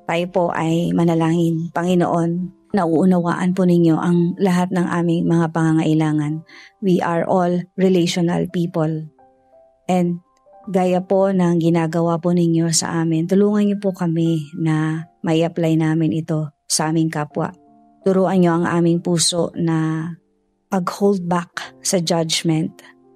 Tayo po ay manalangin. Panginoon, nauunawaan po ninyo ang lahat ng aming mga pangangailangan. We are all relational people. And gaya po ng ginagawa po ninyo sa amin, tulungan niyo po kami na may apply namin ito sa aming kapwa. Turuan niyo ang aming puso na pag-hold back sa judgment.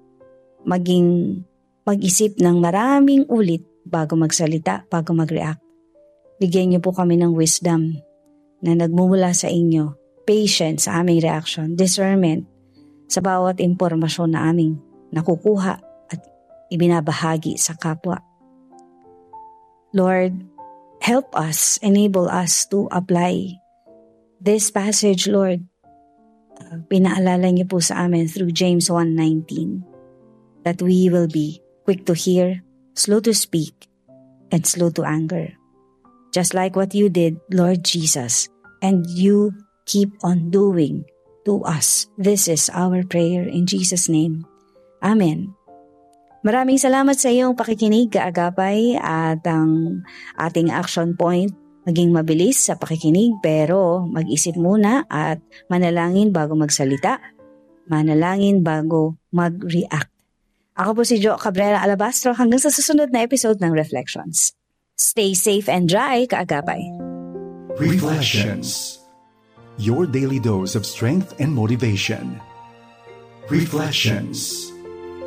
Mag-isip ng maraming ulit bago magsalita, bago mag-react. Bigyan niyo po kami ng wisdom na nagmumula sa inyo, patience sa aming reaction, discernment sa bawat impormasyon na aming nakukuha at ibinabahagi sa kapwa. Lord, help us, enable us to apply this passage, Lord. Pinaalala niyo po sa amin through James 1:19 that we will be quick to hear, slow to speak, and slow to anger. Just like what you did, Lord Jesus, and you keep on doing to us. This is our prayer in Jesus' name. Amen. Maraming salamat sa iyong pakikinig, kaagapay, at ang ating action point, maging mabilis sa pakikinig pero mag-isip muna at manalangin bago magsalita, manalangin bago mag-react. Ako po si Jo Cabrera Alabastro hanggang sa susunod na episode ng Reflections. Stay safe and dry, kaagapay. Reflections. Your daily dose of strength and motivation. Reflections.